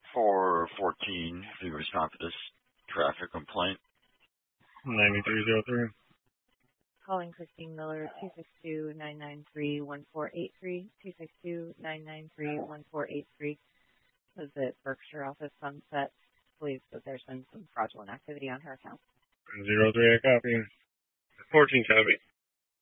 414, the response to this traffic complaint. 9303. Calling Christine Miller, 262-993-1483, 262-993-1483. Was it Berkshire Office Sunset? Believes that there's been some fraudulent activity on her account. 03, I copy. 14 copy.